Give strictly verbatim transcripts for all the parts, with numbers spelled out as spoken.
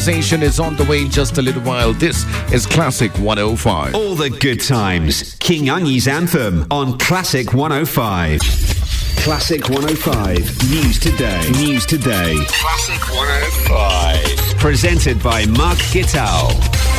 sensation is on the way in just a little while. This is Classic one oh five. All the good times. King Ungi's Anthem on Classic one oh five. Classic one oh five. News Today. News Today. Classic one oh five. Presented by Mark Gitao.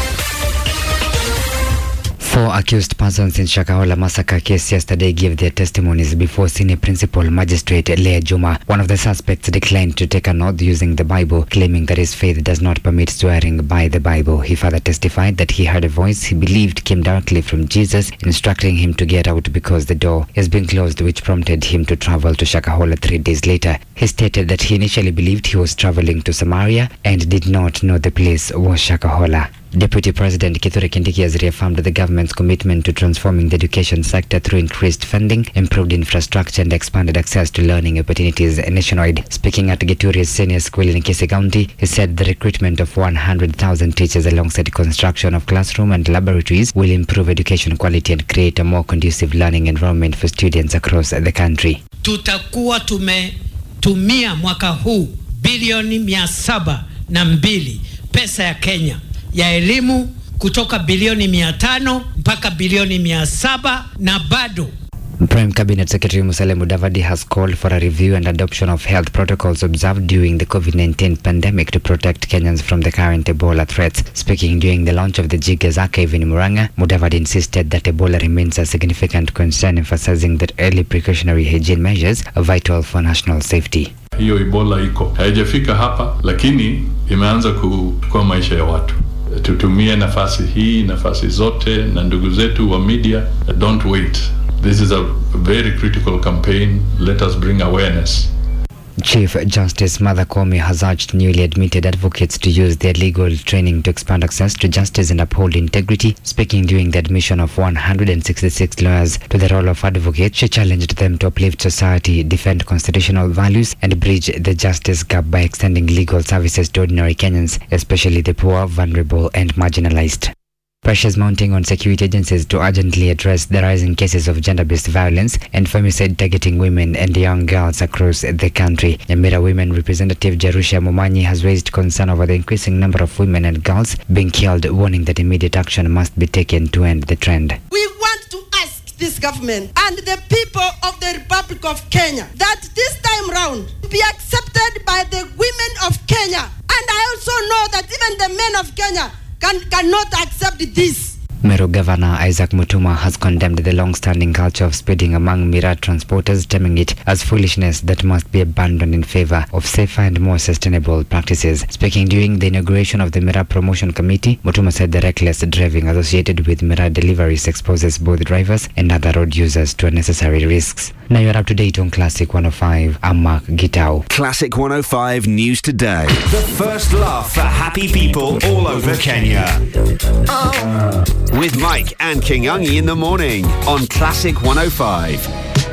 Four accused persons in Shakahola massacre case yesterday gave their testimonies before Senior Principal Magistrate Leah Juma. One of the suspects declined to take an oath using the Bible, claiming that his faith does not permit swearing by the Bible. He further testified that he heard a voice he believed came directly from Jesus, instructing him to get out because the door has been closed, which prompted him to travel to Shakahola three days later. He stated that he initially believed he was traveling to Samaria and did not know the place was Shakahola. Deputy President Kithure Kindiki has reaffirmed the government's commitment to transforming the education sector through increased funding, improved infrastructure and expanded access to learning opportunities nationwide. Speaking at Gituri's senior school in Kisii County, he said the recruitment of one hundred thousand teachers alongside construction of classroom and laboratories will improve education quality and create a more conducive learning environment for students across the country. Tutakuwa tumetumia mwaka huu bilioni mia saba na mbili pesa ya Kenya ya elimu kutoka bilioni mia tano mpaka bilioni mia saba na bado. Prime Cabinet Secretary Musalia Mudavadi has called for a review and adoption of health protocols observed during the COVID nineteen pandemic to protect Kenyans from the current Ebola threats. Speaking during the launch of the Jigas Archive in Murang'a, Mudavadi insisted that Ebola remains a significant concern, emphasizing that early precautionary hygiene measures are vital for national safety. Hiyo Ebola iko haijafika hapa, lakini imeanza kuchukua maisha ya watu. Tutumie nafasi hii, nafasi zote na ndugu zetu wa media, don't wait. This is a very critical campaign. Let us bring awareness. Chief Justice Martha Koome has urged newly admitted advocates to use their legal training to expand access to justice and uphold integrity. Speaking during the admission of one hundred sixty-six lawyers to the role of advocate, she challenged them to uplift society, defend constitutional values, and bridge the justice gap by extending legal services to ordinary Kenyans, especially the poor, vulnerable, and marginalized. Pressures mounting on security agencies to urgently address the rising cases of gender-based violence and femicide targeting women and young girls across the country. Nyamira Women Representative Jerusha Momanyi has raised concern over the increasing number of women and girls being killed, warning that immediate action must be taken to end the trend. We want to ask this government and the people of the Republic of Kenya that this time round be accepted by the women of Kenya. And I also know that even the men of Kenya Can, cannot accept this. Meru Governor Isaac Mutuma has condemned the long-standing culture of speeding among Miraa transporters, terming it as foolishness that must be abandoned in favor of safer and more sustainable practices. Speaking during the inauguration of the Miraa Promotion Committee, Mutuma said the reckless driving associated with Miraa deliveries exposes both drivers and other road users to unnecessary risks. Now you're up to date on Classic one oh five. I'm Mark Gitao. Classic one oh five News Today. The first laugh for happy people all over Kenya. Oh. With Mike and King Ungi in the morning on Classic one oh five.